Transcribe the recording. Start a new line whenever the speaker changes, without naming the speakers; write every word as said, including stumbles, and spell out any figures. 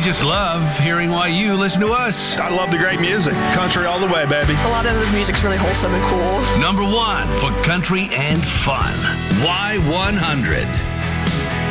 just love hearing why you listen to us.
I love the great music. Country all the way, baby.
A lot of the music's really wholesome and cool.
Number one for country and fun. Y one hundred.